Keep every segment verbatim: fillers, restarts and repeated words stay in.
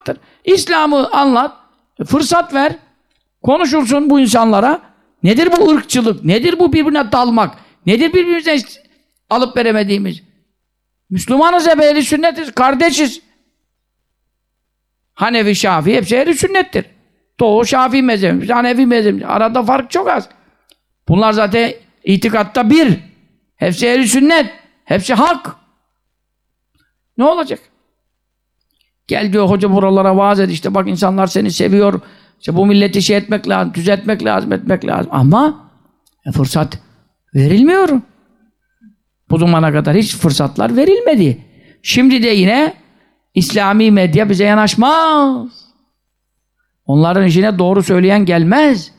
İslam'ı anlat, fırsat ver, konuşulsun bu insanlara. Nedir bu ırkçılık? Nedir bu birbirine dalmak? Nedir birbirimize alıp veremediğimiz? Müslümanız hep, ehli sünnetiz, kardeşiz. Hanefi, Şafii hepsi ehli sünnettir. Doğu Şafii mezhebi, Hanefi mezhebi. Arada fark çok az. Bunlar zaten itikatta bir. Hepsi ehli sünnet. Hepsi hak. Ne olacak? Gel diyor hoca buralara vaaz et, işte bak insanlar seni seviyor. İşte bu milleti şey etmek lazım, düzeltmek lazım, etmek lazım. Ama e, fırsat verilmiyor. Bu zamana kadar hiç fırsatlar verilmedi. Şimdi de yine İslami medya bize yanaşmaz. Onların işine doğru söyleyen gelmez.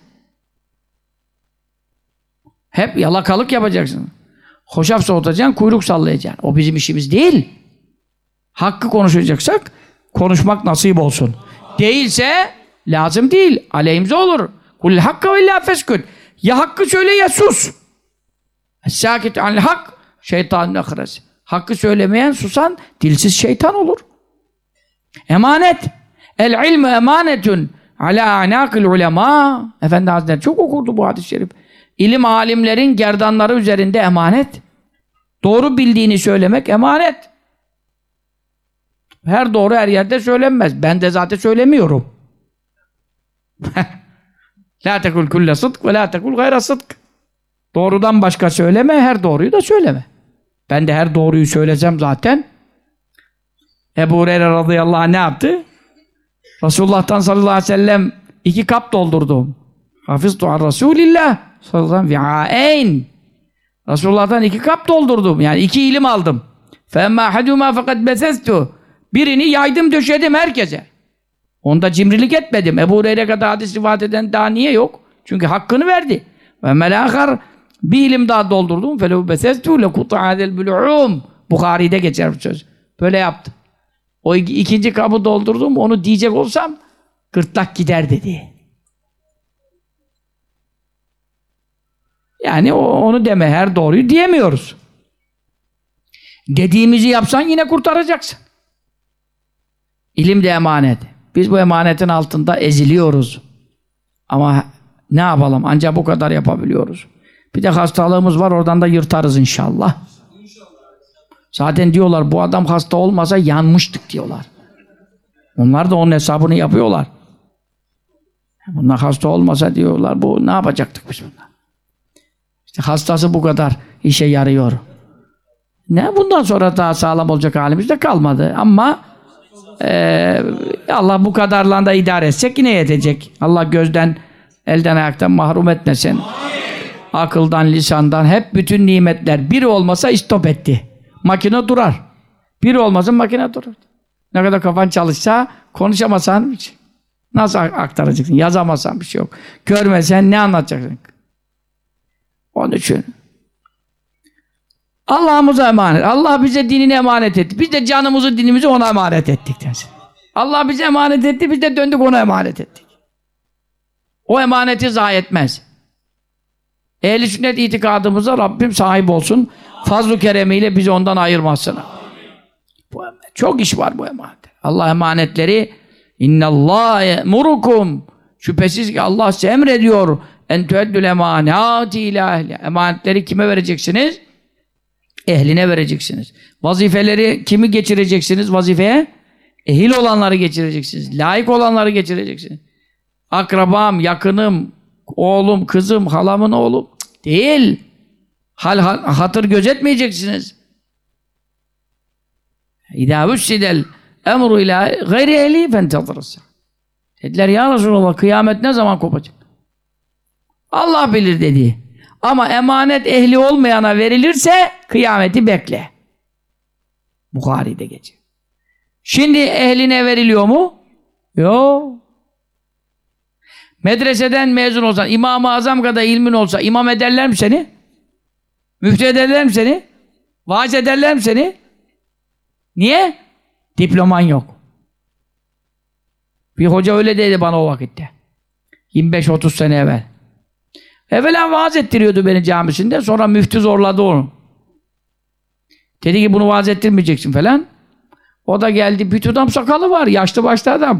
Hep yalakalık yapacaksın. Hoşaf soğutacaksın, kuyruk sallayacaksın. O bizim işimiz değil. Hakkı konuşacaksak konuşmak nasip olsun. Değilse lazım değil. Aleyhimize olur. Kul hakka ve illâ feskut. Ya hakkı söyle ya sus. Es-sâkit anil hak şeytanın ahresi. Hakkı söylemeyen, susan dilsiz şeytan olur. Emanet. El ilmu emanetun ala anâkil ulemâ. Efendi Hazretleri çok okurdu bu hadis-i şerif. İlim alimlerin gerdanları üzerinde emanet. Doğru bildiğini söylemek emanet. Her doğru her yerde söylenmez. Ben de zaten söylemiyorum. La tekul kulle sıdk ve la tekul gayra sıdk. Doğrudan başka söyleme, her doğruyu da söyleme. Ben de her doğruyu söylesem zaten. Ebu Hureyre radıyallahu anh ne yaptı? Resulullah'tan sallallahu aleyhi ve sellem iki kap doldurdum. Hafiztu an Resulillah sallallahu aleyhi ve sellem. Resulullah'tan iki kap doldurdum. Yani iki ilim aldım. فَاَمَّا حَدُمَا فَقَدْ بَسَسْتُ. Birini yaydım döşedim herkese. Onda cimrilik etmedim. Ebu Hureyre kadar hadis rivayet eden daha niye yok? Çünkü hakkını verdi. Ve melâkhar bir ilim daha doldurdum. فَلَوْ بَسَسْتُ لَكُطَعَ هَذَا الْبُلُعُومِ. Bukhari'de geçer bu söz. Böyle yaptım. O ikinci kabı doldurdum. Onu diyecek olsam gırtlak gider dedi. Yani onu deme. Her doğruyu diyemiyoruz. Dediğimizi yapsan yine kurtaracaksın. İlim de emanet. Biz bu emanetin altında eziliyoruz. Ama ne yapalım? Ancak bu kadar yapabiliyoruz. Bir de hastalığımız var, oradan da yırtarız inşallah. Zaten diyorlar bu adam hasta olmasa yanmıştık diyorlar. Onlar da onun hesabını yapıyorlar. Bunlar hasta olmasa diyorlar, bu ne yapacaktık biz bunlar? İşte hastası bu kadar işe yarıyor. Ne bundan sonra daha sağlam olacak halimiz de kalmadı. Ama e, Allah bu kadarla da idare etsek yine yetecek. Allah gözden, elden, ayaktan mahrum etmesin. Akıldan, lisandan hep bütün nimetler. Biri olmasa istop etti. Makine durar. Biri olmasa makine durur. Ne kadar kafan çalışsa konuşamasan nasıl aktaracaksın? Yazamasan bir şey yok. Görmesen ne anlatacaksın? Onun için Allah'ımıza emanet. Allah bize dinini emanet etti. Biz de canımızı, dinimizi ona emanet ettik. Allah bize emanet etti, biz de döndük ona emanet ettik. O emaneti zayi etmez. Ehl-i sünnet itikadımıza Rabbim sahip olsun. Fazl-ı keremiyle bizi ondan ayırmasın. Bu, çok iş var bu emanet. Allah emanetleri innallâhe ye'murukum. Şüphesiz ki Allah size emrediyor. En tueddül emanâti ilâ ehli. Emanetleri kime vereceksiniz? Ehline vereceksiniz. Vazifeleri kimi geçireceksiniz vazifeye? Ehil olanları geçireceksiniz. Layık olanları geçireceksiniz. Akrabam, yakınım, oğlum, kızım, halamın oğlu değil. Hal, hal hatır gözetmeyeceksiniz. İdâ vüssidel emru ilâ gayri ehli fentezırıs. Dediler ya Resulallah kıyamet ne zaman kopacak? Allah bilir dedi. Ama emanet ehli olmayana verilirse kıyameti bekle. Bukhari'de geçiyor. Şimdi ehline veriliyor mu? Yok. Medreseden mezun olsan, İmam-ı Azam kadar ilmin olsa imam ederler mi seni? Müftü ederler mi seni? Vaaz ederler mi seni? Niye? Diploman yok. Bir hoca öyle dedi bana o vakitte. yirmi beş otuz sene evvel. Evvela vaaz ettiriyordu beni camisinde. Sonra müftü zorladı onu. Dedi ki bunu vaaz ettirmeyeceksin falan. O da geldi, bir tutam sakalı var, yaşlı başlı adam.